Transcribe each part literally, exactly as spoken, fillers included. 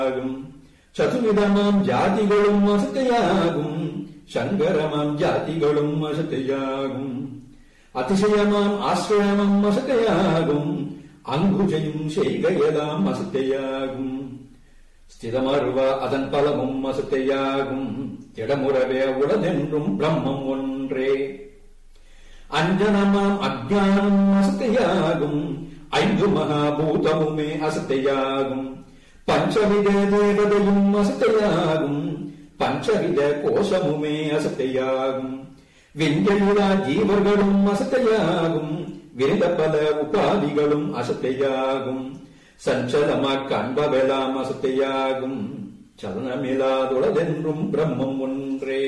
சதுர்விதமாம் ஜாதிகளும் அசத்தையாகும், சங்கரமாம் ஜாதிகளும் அசத்தையாகும். அதிசயமாம் ஆசிரமம் அசத்தையாகும், அங்குஜையும் செய்கையெல்லாம் அசத்தையாகும். ஸ்திதமருவ அதன் பலமும் அசத்தையாகும், திடமுறவே உளதென்றும் பிரம்மம் ஒன்றே. அஞ்சனமாம் அஜ்ஞானம் அசத்தையாகும், ஐந்து மகாபூதமுமே அசத்தையாகும். பஞ்சவித தேவதையும் அசத்தையாகும், பஞ்சவித கோஷமுமே அசத்தையாகும். விஞ்சலிலா ஜீவர்களும் அசத்தையாகும், விரிந்த பல உபாதிகளும் அசத்தையாகும். சஞ்சலமா காண்பவெல்லாம் அசத்தையாகும், சலனமில்லாதுளதென்றும் பிரம்மம் ஒன்றே.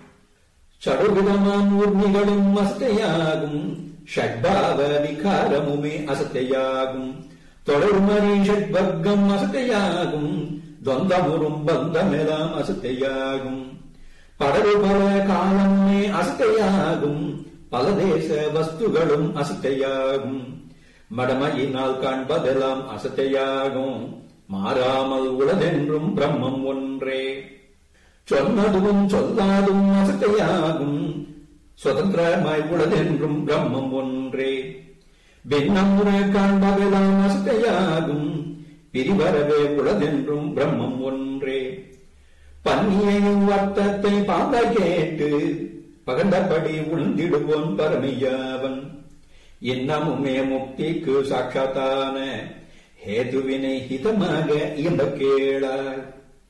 சடுவிதமாம் ஊர்மிகளும் அசத்தையாகும், ஷட்பாவ விகாரமுமே அசத்தையாகும். தொடர்மறி ஷட்வர்க்கம் அசத்தையாகும், துவந்தமுறும் பந்தமெல்லாம் அசத்தையாகும். படரு பல காலமே அசத்தையாகும், பல தேச வஸ்துகளும் அசத்தையாகும். மடமையினால் காண்பதெல்லாம் அசத்தையாகும், மாறாமல் உளதென்றும் பிரம்மம் ஒன்றே. சொன்னதும் சொல்லாதும் அசத்தையாகும், சுதந்திரமாய் உளதென்றும் பிரம்மம் ஒன்றே. பின்னமுற காண்பதெல்லாம் அசத்தையாகும், பிரிவரவே உளதென்றும் பிரம்மம் ஒன்றே. பன்னியையும் அர்த்தத்தை பாட கேட்டு பகண்டபடி உள்ந்திடுவோன் பரமையாவன். இன்னமுமே முக்திக்கு சாட்சாத்தான ஹேதுவினை ஹிதமாக இயம்ப கேளாய்.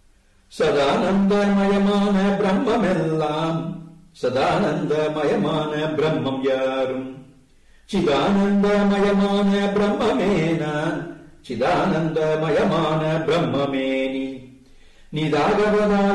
சதானந்தமயமான பிரம்மெல்லாம் சதானந்தமயமான பிரம்மம் யாரும். சிதானந்தமயமான பிரம்மமே நான், சிதானந்தமயமான பிரம்மமே நீ. நிதாகவதால்